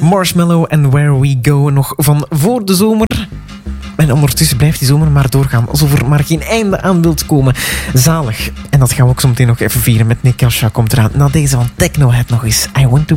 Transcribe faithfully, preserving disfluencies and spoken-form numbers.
Marshmallow and Where We Go, nog van voor de zomer. En ondertussen blijft die zomer maar doorgaan, alsof er maar geen einde aan wilt komen. Zalig. En dat gaan we ook zo meteen nog even vieren met Nick Kasha. Komt eraan. Na deze van Technohead nog eens. I Want To